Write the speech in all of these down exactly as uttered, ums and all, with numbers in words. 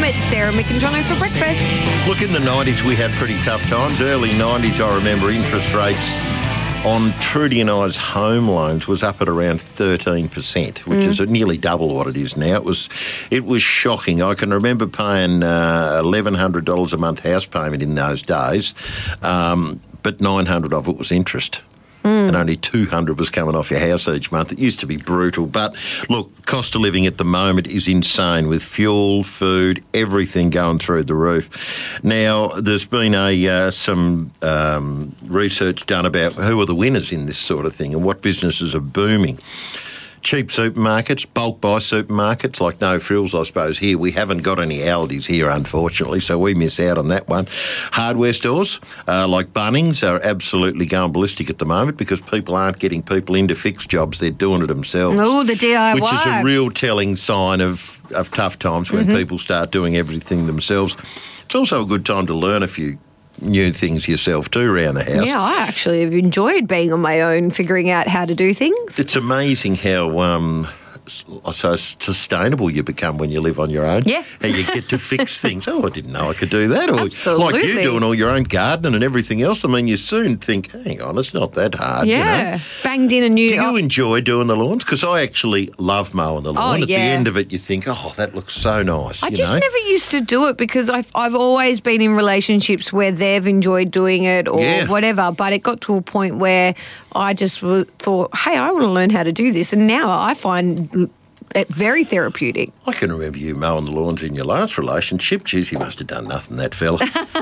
It's Sarah McIntono for breakfast. Look, in the nineties we had pretty tough times. Early nineties, I remember interest rates on Trudy and I's home loans was up at around thirteen percent, which mm. is nearly double what it is now. It was it was shocking. I can remember paying uh, eleven hundred dollars a month house payment in those days, um, but nine hundred dollars of it was interest. Mm. And only two hundred dollars was coming off your house each month. It used to be brutal. But, look, cost of living at the moment is insane with fuel, food, everything going through the roof. Now, there's been a uh, some um, research done about who are the winners in this sort of thing and what businesses are booming. Cheap supermarkets, bulk buy supermarkets, like No Frills, I suppose. Here, we haven't got any Aldis here, unfortunately, so we miss out on that one. Hardware stores, uh, like Bunnings, are absolutely going ballistic at the moment because people aren't getting people into fixed jobs. They're doing it themselves. Oh, the D I Y. Which is a real telling sign of, of tough times when mm-hmm. people start doing everything themselves. It's also a good time to learn a few new things yourself too around the house. Yeah, I actually have enjoyed being on my own, figuring out how to do things. It's amazing how um, so sustainable you become when you live on your own. Yeah. How you get to fix things. Oh, I didn't know I could do that. Or absolutely. Like you doing all your own gardening and everything else. I mean, you soon think, hang on, it's not that hard. Yeah. You know? Banged in a new... Do you enjoy doing the lawns? Because I actually love mowing the lawn. Oh, At yeah. the end of it, you think, oh, that looks so nice. I you just know? never used to do it because I've, I've always been in relationships where they've enjoyed doing it or Yeah. whatever, but it got to a point where I just thought, hey, I want to learn how to do this. And now I find it very therapeutic. I can remember you mowing the lawns in your last relationship. Geez, you must have done nothing, that fella.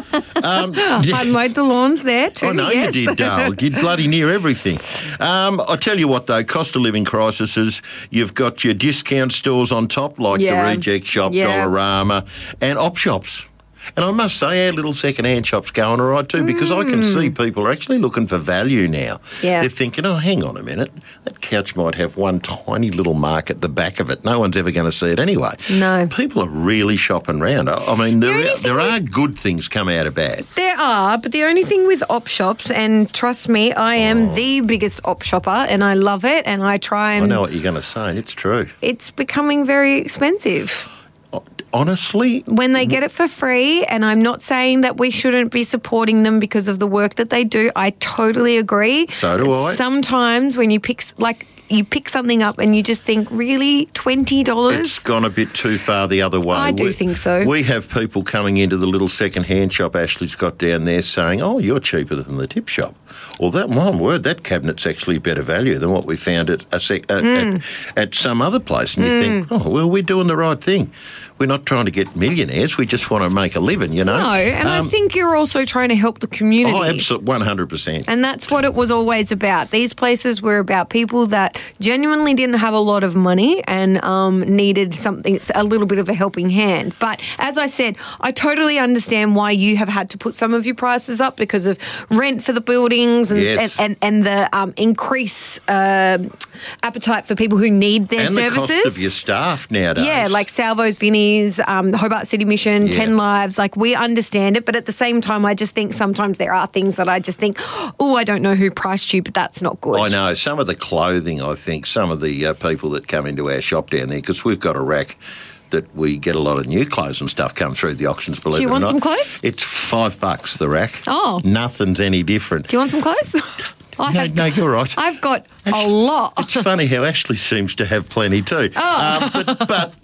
um, I mowed the lawns there too, I know yes. you did, Dale. You did bloody near everything. Um, I tell you what, though, cost of living crises, you've got your discount stores on top, like Yeah. the Reject Shop, Yeah. Dollarama, and op shops. And I must say, our little second-hand shop's going all right too because I can see people are actually looking for value now. Yeah. They're thinking, oh, hang on a minute, that couch might have one tiny little mark at the back of it. No one's ever going to see it anyway. No. People are really shopping around. I I mean, there, only are, thing there with- are good things come out of bad. There are, but the only thing with op shops, and trust me, I am Oh. the biggest op shopper and I love it and I try and... I know what you're going to say, and it's true. It's becoming very expensive Honestly, when they get it for free, and I'm not saying that we shouldn't be supporting them because of the work that they do. I totally agree. So do I. Sometimes when you pick, like, you pick something up and you just think, really, twenty dollars? it's gone a bit too far the other way. I do we, think so. We have people coming into the little second-hand shop Ashley's got down there saying, oh, you're cheaper than the tip shop. Well, that one word, that cabinet's actually better value than what we found at a sec, at, Mm. at, at some other place. And you Mm. think, oh, well, we're doing the right thing. We're not trying to get millionaires. We just want to make a living, you know. No, and Um, I think you're also trying to help the community. Oh, absolutely, one hundred percent. And that's what it was always about. These places were about people that genuinely didn't have a lot of money and um, needed something, a little bit of a helping hand. But as I said, I totally understand why you have had to put some of your prices up because of rent for the buildings and Yes. and, and, and the um, increase uh, appetite for people who need their And services. the cost of your staff nowadays. Yeah, like Salvo's Vinnies, um, Hobart City Mission, Yeah. Ten Lives. Like, we understand it, but at the same time, I just think sometimes there are things that I just think, oh, I don't know who priced you, but that's not good. I know. Some of the clothing, I think, some of the uh, people that come into our shop down there, because we've got a rack that we get a lot of new clothes and stuff come through the auctions, believe Do you it or want not. some clothes? It's five bucks, the rack. Oh. Nothing's any different. Do you want some clothes? I No, have, no, you're right. I've got a Actually, lot. It's funny how Ashley seems to have plenty too. Oh. Um, but, but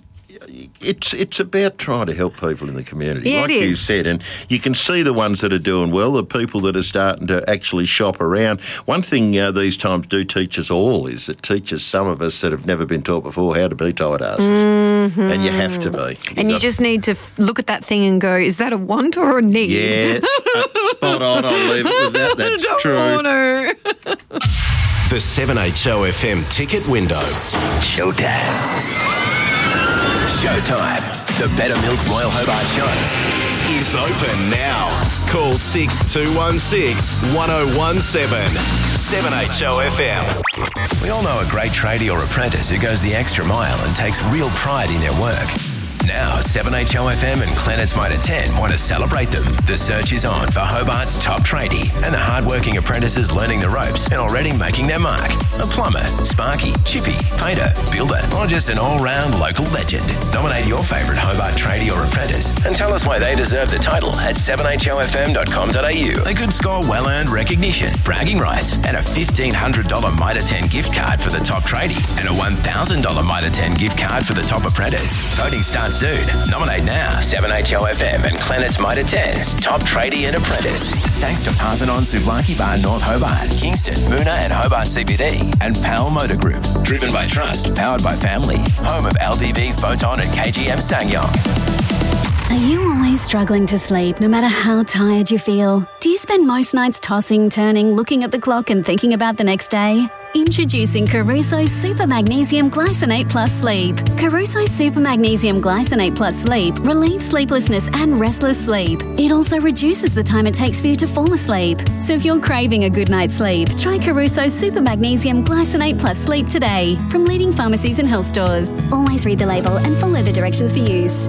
it's it's about trying to help people in the community, Yeah, like it you is. said. And you can see the ones that are doing well, the people that are starting to actually shop around. One thing uh, these times do teach us all is it teaches some of us that have never been taught before how to be tight asses. Mm-hmm. And you have to be. And you got- just need to f- look at that thing and go, is that a want or a need? Yeah, uh, spot on. I'll leave it with that. That's Don't true. want to. The seven H O F M ticket window. Showtime. Showtime. The Better Milk Royal Hobart Show Is open now. Call six two one six one oh one seven. seven H O F M. We all know a great tradie or apprentice who goes the extra mile and takes real pride in their work. Now, seven H O F M and Planet's Motor ten want to celebrate them. The search is on for Hobart's top tradie and the hardworking apprentices learning the ropes and already making their mark. A plumber, sparky, chippy, painter, builder, or just an all-round local legend. Nominate your favourite Hobart tradie or apprentice drivers and tell us why they deserve the title at seven h o f m dot com dot a u. They could score well-earned recognition, bragging rights, and a fifteen hundred dollars Mitre ten gift card for the top tradie and a one thousand dollars Mitre ten gift card for the top apprentice. Voting starts soon. Nominate now. seven H O F M and Planet's Mitre tens, top tradie and apprentice. Thanks to Parthenon Souvlaki Bar North Hobart, Kingston, Moona and Hobart C B D, and Powell Motor Group. Driven by trust, powered by family. Home of L D V, Photon and K G M Sangyong. Are you always struggling to sleep no matter how tired you feel? Do you spend most nights tossing, turning, looking at the clock and thinking about the next day? Introducing Caruso Super Magnesium Glycinate Plus Sleep. Caruso Super Magnesium Glycinate Plus Sleep relieves sleeplessness and restless sleep. It also reduces the time it takes for you to fall asleep. So if you're craving a good night's sleep, try Caruso Super Magnesium Glycinate Plus Sleep today from leading pharmacies and health stores. Always read the label and follow the directions for use.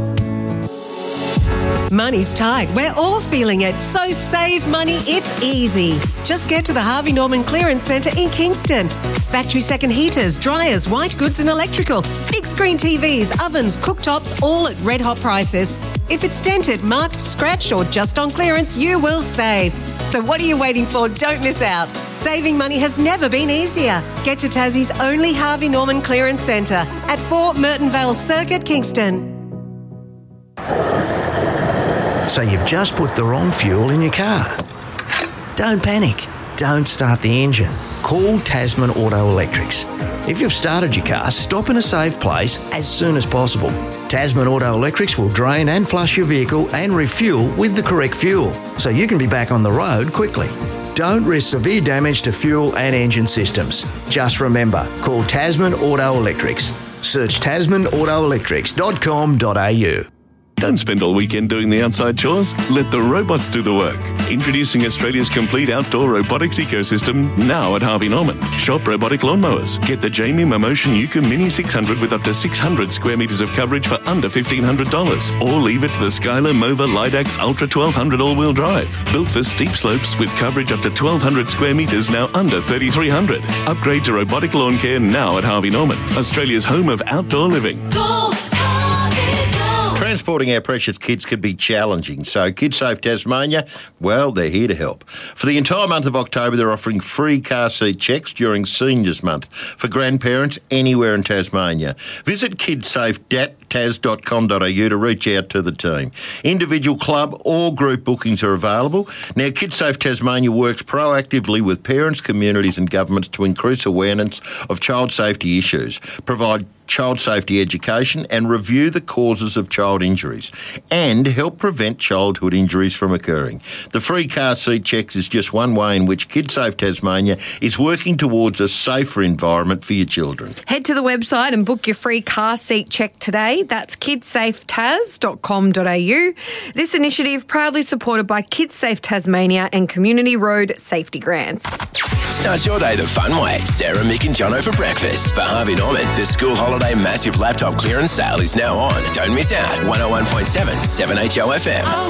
Money's tight. We're all feeling it. So save money. It's easy. Just get to the Harvey Norman Clearance Centre in Kingston. Factory second heaters, dryers, white goods and electrical, big screen T Vs, ovens, cooktops, all at red hot prices. If it's dented, marked, scratched or just on clearance, you will save. So what are you waiting for? Don't miss out. Saving money has never been easier. Get to Tassie's only Harvey Norman Clearance Centre at four Merton Vale Circuit, Kingston. So you've just put the wrong fuel in your car. Don't panic. Don't start the engine. Call Tasman Auto Electrics. If you've started your car, stop in a safe place as soon as possible. Tasman Auto Electrics will drain and flush your vehicle and refuel with the correct fuel, so you can be back on the road quickly. Don't risk severe damage to fuel and engine systems. Just remember, call Tasman Auto Electrics. Search tasman auto electrics dot com dot a u. Don't spend all weekend doing the outside chores. Let the robots do the work. Introducing Australia's complete outdoor robotics ecosystem now at Harvey Norman. Shop robotic lawnmowers. Get the Jamie Momotion Yuka Mini six hundred with up to six hundred square metres of coverage for under fifteen hundred dollars. Or leave it to the Skylar Mova Lidax Ultra twelve hundred all-wheel drive. Built for steep slopes with coverage up to twelve hundred square metres, now under thirty-three hundred. Upgrade to robotic lawn care now at Harvey Norman, Australia's home of outdoor living. Go! Transporting our precious kids can be challenging, so KidSafe Tasmania, well, they're here to help. For the entire month of October, they're offering free car seat checks during Seniors Month for grandparents anywhere in Tasmania. Visit kidsafe tas dot com dot a u to reach out to the team. Individual club or group bookings are available. Now, KidSafe Tasmania works proactively with parents, communities and governments to increase awareness of child safety issues, provide child safety education and review the causes of child injuries and help prevent childhood injuries from occurring. The free car seat checks is just one way in which KidSafe Tasmania is working towards a safer environment for your children. Head to the website and book your free car seat check today. That's kidsafe tas dot com dot a u. This initiative proudly supported by KidSafe Tasmania and Community Road Safety Grants. Start your day the fun way. Sarah, Mick and Jono for breakfast. For Harvey Norman, the school holiday massive laptop clearance sale is now on. Don't miss out. one oh one point seven, seven H O F M.